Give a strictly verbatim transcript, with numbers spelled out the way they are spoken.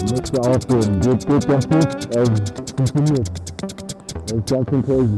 Müsste auch gehen. Geht, geht ganz gut. Ähm, funktioniert. Das ist ganz schön crazy.